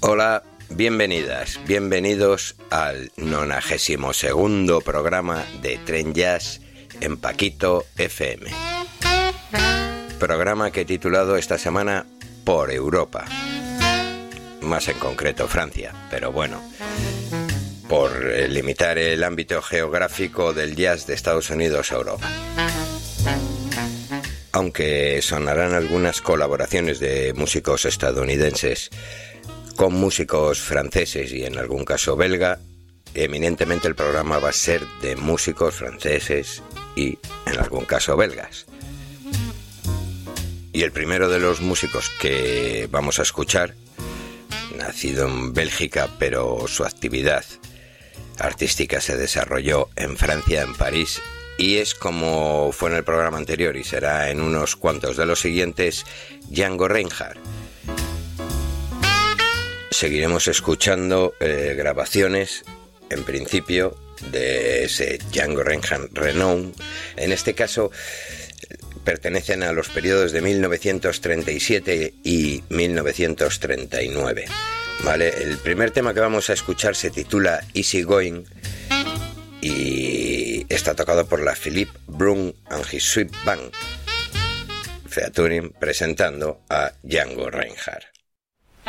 Hola, bienvenidas, bienvenidos al 92º programa de Tren Jazz en Paquito FM. Programa que he titulado esta semana Por Europa. Más en concreto Francia, pero bueno, por limitar el ámbito geográfico del jazz de Estados Unidos a Europa. Aunque sonarán algunas colaboraciones de músicos estadounidenses con músicos franceses y en algún caso belga, eminentemente el programa va a ser de músicos franceses y en algún caso belgas. Y el primero de los músicos que vamos a escuchar, nacido en Bélgica, pero su actividad artística se desarrolló en Francia, en París, y es como fue en el programa anterior y será en unos cuantos de los siguientes, Django Reinhardt. Seguiremos escuchando grabaciones, en principio, de ese Django Reinhardt Renown. En este caso, pertenecen a los periodos de 1937 y 1939. ¿Vale? El primer tema que vamos a escuchar se titula Easy Going y está tocado por la Philippe Brun and his Sweet Band, featuring presentando a Django Reinhardt.